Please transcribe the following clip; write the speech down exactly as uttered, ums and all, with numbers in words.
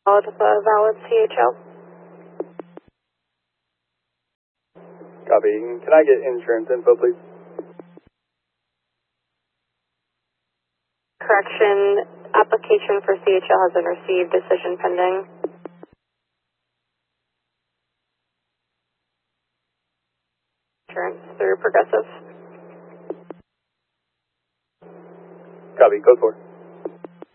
Valid, uh, valid C H L. Copy. Can I get insurance info, please? Correction, application for C H L has been received, decision pending. Insurance through Progressive. Copy. Code four.